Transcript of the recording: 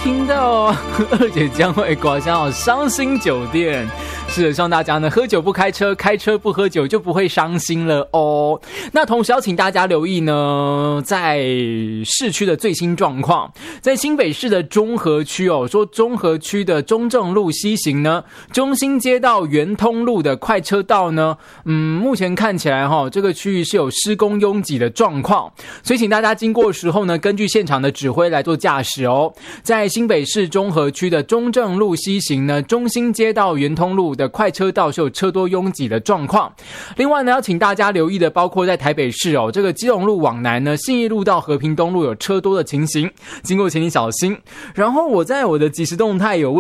听到二姐将会刮向伤心酒店。是的，希望大家呢喝酒不开车，开车不喝酒就不会伤心了哦。那同时要请大家留意呢，在市区的最新状况，在新北市的中和区哦，说中和区的中正路西行呢，中兴街道圆通路的快车道呢，目前看起来这个区域是有施工拥挤的状况，所以请大家经过的时候呢，根据现场的指挥来做驾驶哦。在新北市中和区的中正路西行呢，中兴街道圆通路的快车道是有车多拥挤的状况。另外呢，要请大家留意的包括在台北市这个基隆路往南呢，信义路到和平东路有车多的情形，经过请你小心。然后我在我的即时动态有问